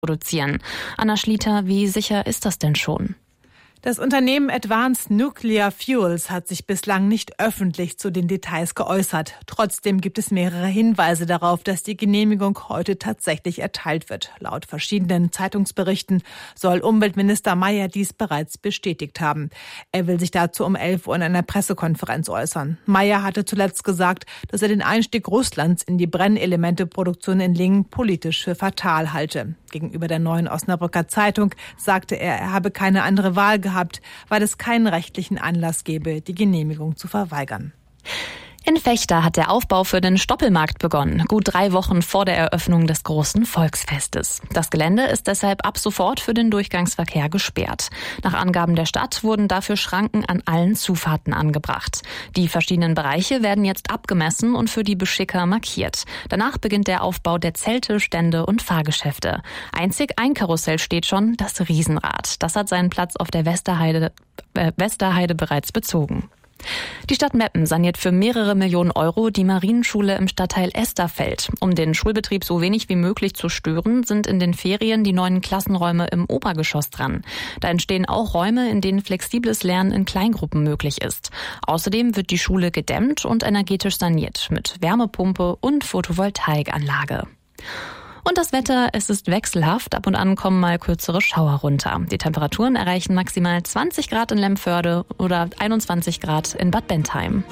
produzieren. Anna Schlieter, wie sicher ist das denn schon? Das Unternehmen Advanced Nuclear Fuels hat sich bislang nicht öffentlich zu den Details geäußert. Trotzdem gibt es mehrere Hinweise darauf, dass die Genehmigung heute tatsächlich erteilt wird. Laut verschiedenen Zeitungsberichten soll Umweltminister Mayer dies bereits bestätigt haben. Er will sich dazu um 11 Uhr in einer Pressekonferenz äußern. Mayer hatte zuletzt gesagt, dass er den Einstieg Russlands in die Brennelementeproduktion in Lingen politisch für fatal halte. Gegenüber der Neuen Osnabrücker Zeitung sagte er habe keine andere Wahl gehabt, weil es keinen rechtlichen Anlass gäbe, die Genehmigung zu verweigern. In Vechta hat der Aufbau für den Stoppelmarkt begonnen, gut 3 Wochen vor der Eröffnung des großen Volksfestes. Das Gelände ist deshalb ab sofort für den Durchgangsverkehr gesperrt. Nach Angaben der Stadt wurden dafür Schranken an allen Zufahrten angebracht. Die verschiedenen Bereiche werden jetzt abgemessen und für die Beschicker markiert. Danach beginnt der Aufbau der Zelte, Stände und Fahrgeschäfte. Einzig ein Karussell steht schon, das Riesenrad. Das hat seinen Platz auf der Westerheide bereits bezogen. Die Stadt Meppen saniert für mehrere Millionen Euro die Marienschule im Stadtteil Esterfeld. Um den Schulbetrieb so wenig wie möglich zu stören, sind in den Ferien die neuen Klassenräume im Obergeschoss dran. Da entstehen auch Räume, in denen flexibles Lernen in Kleingruppen möglich ist. Außerdem wird die Schule gedämmt und energetisch saniert mit Wärmepumpe und Photovoltaikanlage. Und das Wetter, es ist wechselhaft. Ab und an kommen mal kürzere Schauer runter. Die Temperaturen erreichen maximal 20 Grad in Lemförde oder 21 Grad in Bad Bentheim.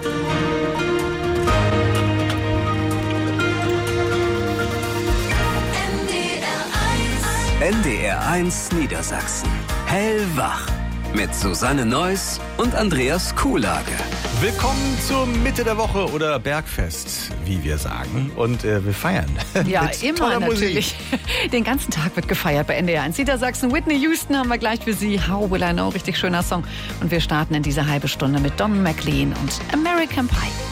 NDR1 Niedersachsen. Hellwach. Mit Susanne Neuss und Andreas Kuhlage. Willkommen zur Mitte der Woche oder Bergfest, wie wir sagen. Und wir feiern. Ja, mit immer natürlich. Musik. Den ganzen Tag wird gefeiert bei NDR1 Niedersachsen. Whitney Houston haben wir gleich für Sie. How Will I Know? Richtig schöner Song. Und wir starten in diese halbe Stunde mit Don McLean und American Pie.